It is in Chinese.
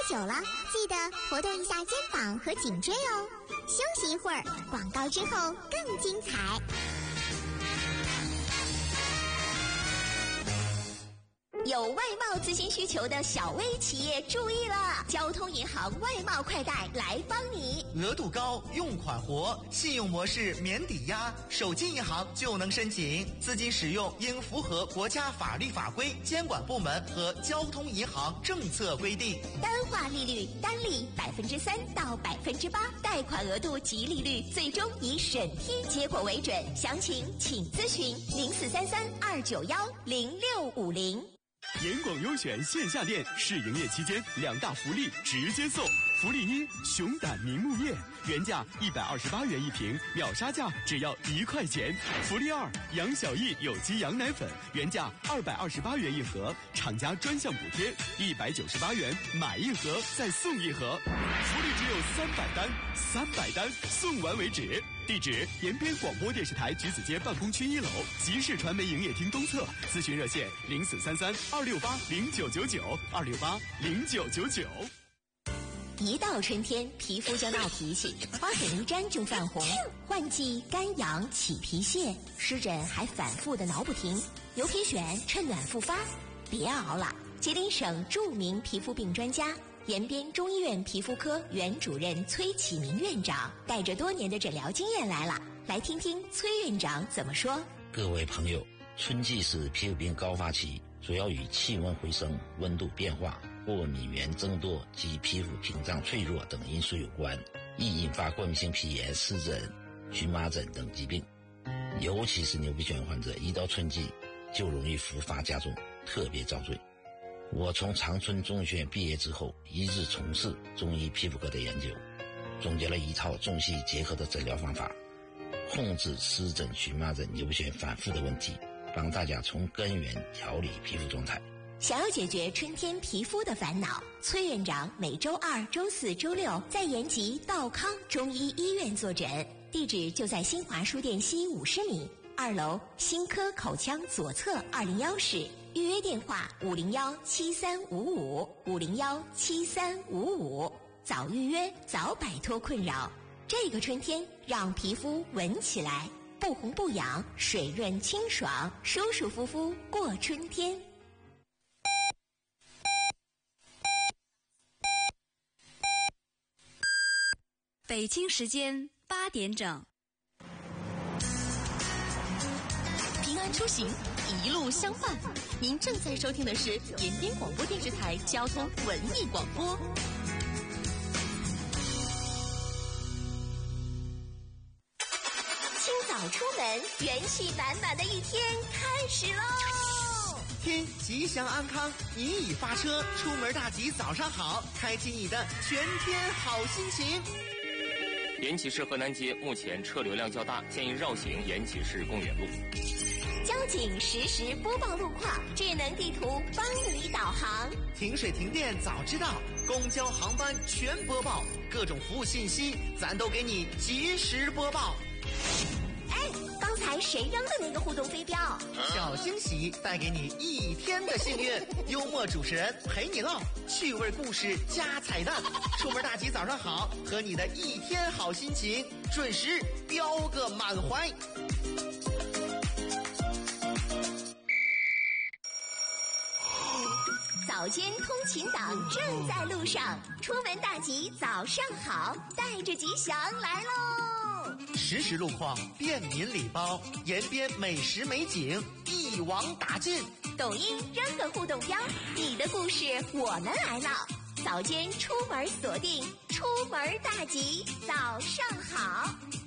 久了，记得活动一下肩膀和颈椎哦。休息一会儿，广告之后更精彩。有外贸资金需求的小微企业注意了，交通银行外贸快贷来帮你。 额度高，用款活，信用模式免抵押，手机银行就能申请。资金使用应符合国家法律法规、监管部门和交通银行政策规定。 单化利率单利3%到8%，贷款额度及利率最终以审批结果为准。详情请咨询043329106550。 严广优选线下店试营业期间2大福利直接送。福利1：熊胆明目面，原价128元一瓶，秒杀价只要1块钱。福利2：杨小艺有机羊奶粉，原价228元一盒，厂家专项补贴198元，买一盒再送一盒。福利只有300单送完为止。地址：延边广播电视台橘子街办公区1楼，集市传媒营业厅东侧。咨询热线0433268268，2680999。 一到春天，皮肤就闹脾气，花粉一沾就泛红，换季干痒起皮屑，湿疹还反复的挠不停。牛皮癣趁暖复发，别熬了！吉林省著名皮肤病专家、延边中医院皮肤科原主任崔启明院长带着多年的诊疗经验来了，来听听崔院长怎么说。 各位朋友，春季是皮肤病高发期，主要与气温回升、温度变化、过敏原增多及皮肤屏障脆弱等因素有关，易引发过敏性皮炎、湿疹、荨麻疹等疾病。尤其是牛皮癣患者，一到春季就容易复发加重，特别遭罪。我从长春中医学院毕业之后，一直从事中医皮肤科的研究，总结了一套中西医结合的诊疗方法，控制湿疹、荨麻疹、牛皮癣反复的问题，帮大家从根源调理皮肤状态。 想要解决春天皮肤的烦恼，崔院长每周2、周4、周6在延吉道康中医医院坐诊，地址就在新华书店西50米，2楼新科口腔左侧201室。预约电话501-7355，501-7355，早预约早摆脱困扰。这个春天让皮肤闻起来不红不痒，水润清爽，舒舒服服过春天。 北京时间8点整。 平安出行，一路相伴。您正在收听的是延边广播电视台交通文艺广播。 清早出门，元气满满的一天开始喽！ 天吉祥安康，你已发车，出门大吉早上好，开启你的全天好心情。 延吉市河南街目前车流量较大，建议绕行延吉市公园路。 交警实时播报路况，智能地图帮你导航。 停水停电早知道，公交航班全播报，各种服务信息咱都给你及时播报。 刚才谁扔的那个互动飞镖？ 小惊喜带给你一天的幸运，幽默主持人陪你唠，趣味故事加彩蛋，出门大吉早上好，和你的一天好心情准时飙个满怀。 早间通勤党正在路上，出门大吉早上好，带着吉祥来喽！ 实时路况，便民礼包，延边美食美景一网打尽。 抖音扔个互动标，你的故事我们来唠。早间出门锁定，出门大吉早上好。